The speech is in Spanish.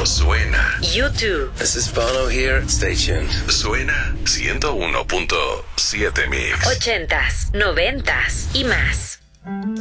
suena. YouTube. This is Bono here. Stay tuned. Suena 101.7 Mix. 80s, 90s y más.